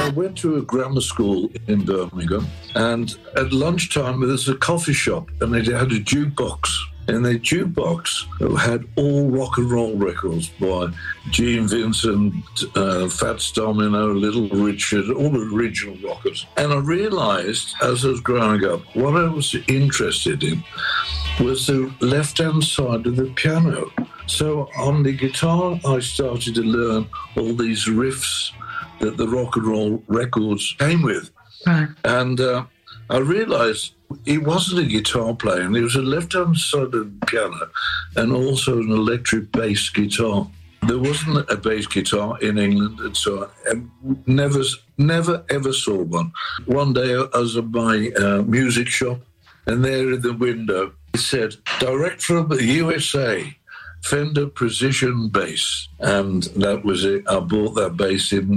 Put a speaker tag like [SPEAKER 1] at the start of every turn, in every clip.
[SPEAKER 1] I went to a grammar school in Birmingham, and at lunchtime there was a coffee shop, and it had a jukebox. And the jukebox had all rock and roll records by Gene Vincent, Fats Domino, Little Richard, all the original rockers. And I realised as I was growing up, what I was interested in was the left-hand side of the piano. So on the guitar, I started to learn all these riffs that the rock and roll records came with.
[SPEAKER 2] Right.
[SPEAKER 1] And I realised he wasn't a guitar player, and he was a left-hand side of the piano and also an electric bass guitar. There wasn't a bass guitar in England, and so I never ever saw one. One day I was at my music shop, and there in the window it said, direct from the USA, Fender Precision Bass. And that was it. I bought that bass in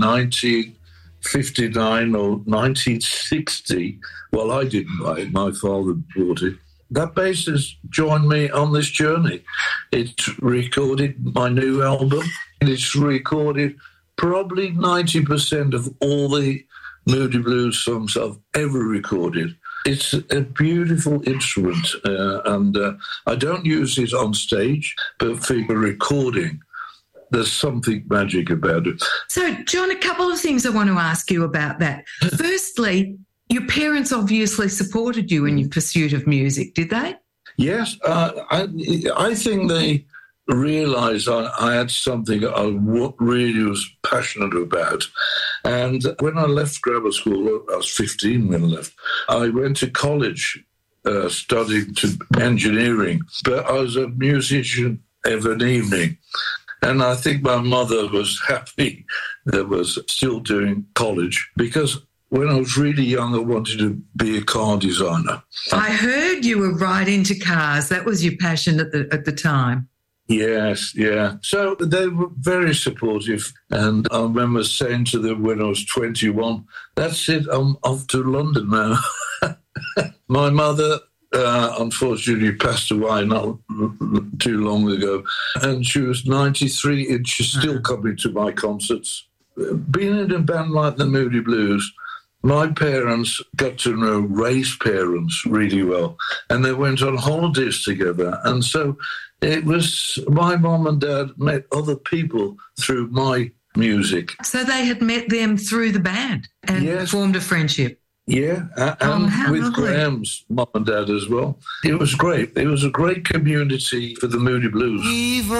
[SPEAKER 1] 1959 or 1960. Well, I didn't buy it. My father bought it. That bass has joined me on this journey. It's recorded my new album, and it's recorded probably 90% of all the Moody Blues songs I've ever recorded. It's a beautiful instrument, and I don't use it on stage, but for recording, there's something magic about it.
[SPEAKER 2] So, John, a couple of things I want to ask you about that. Firstly, your parents obviously supported you in your pursuit of music, did they?
[SPEAKER 1] Yes, I think they realised I had something I really was passionate about. And when I left grammar school, I was 15 when I left, I went to college studying engineering, but I was a musician of an evening. And I think my mother was happy that I was still doing college, because when I was really young, I wanted to be a car designer.
[SPEAKER 2] I heard you were right into cars. That was your passion at the time.
[SPEAKER 1] Yes, yeah. So they were very supportive. And I remember saying to them when I was 21, that's it, I'm off to London now. My mother, unfortunately, passed away not too long ago. And she was 93 and she's still coming to my concerts. Being in a band like the Moody Blues, my parents got to know Ray's parents really well, and they went on holidays together. And so it was my mum and dad met other people through my music.
[SPEAKER 2] So they had met them through the band and formed a friendship.
[SPEAKER 1] Yeah, and with
[SPEAKER 2] lovely.
[SPEAKER 1] Graham's mum and dad as well. It was great. It was a great community for the Moody Blues.